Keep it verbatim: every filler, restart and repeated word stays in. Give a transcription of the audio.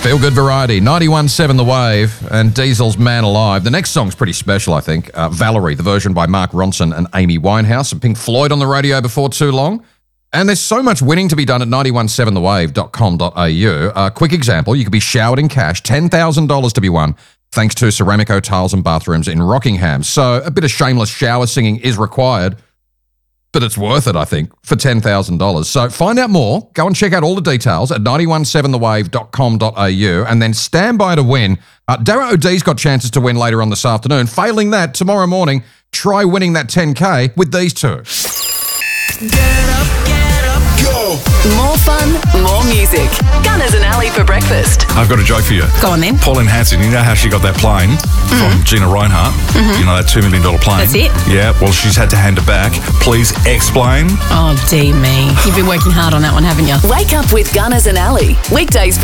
Feel Good Variety, ninety-one point seven The Wave, and Diesel's Man Alive. The next song's pretty special, I think. Uh, Valerie, the version by Mark Ronson and Amy Winehouse, and Pink Floyd on the radio before too long. And there's so much winning to be done at nine one seven the wave dot com dot a u. A quick example, you could be showered in cash, ten thousand dollars to be won, thanks to Ceramico Tiles and Bathrooms in Rockingham. So a bit of shameless shower singing is required, but it's worth it, I think, for ten thousand dollars. So find out more. Go and check out all the details at nine one seven the wave dot com dot a u, and then stand by to win. Uh, Darragh O'Dee's got chances to win later on this afternoon. Failing that, tomorrow morning, try winning that ten K with these two. Get up, get up, go! More fun, more music. Gunners and Ali for breakfast. I've got a joke for you. Go on then. Pauline Hanson, you know how she got that plane mm-hmm. from Gina Reinhardt? Mm-hmm. You know, that two million dollars plane? That's it? Yeah, well, she's had to hand it back. Please explain. Oh, dear me. You've been working hard on that one, haven't you? Wake up with Gunners and Ali. Weekdays